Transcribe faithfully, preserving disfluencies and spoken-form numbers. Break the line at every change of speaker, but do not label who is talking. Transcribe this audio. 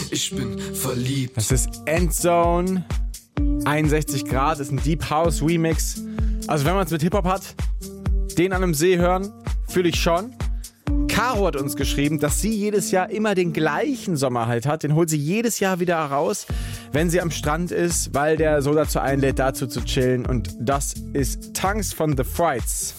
ich bin verliebt.
Das ist Endzone. einundsechzig Grad ist ein Deep House Remix. Also wenn man es mit Hip-Hop hat, den an einem See hören, fühle ich schon. Caro hat uns geschrieben, dass sie jedes Jahr immer den gleichen Sommer halt hat. Den holt sie jedes Jahr wieder raus, wenn sie am Strand ist, weil der so dazu einlädt, dazu zu chillen. Und das ist Tanks von The Frights.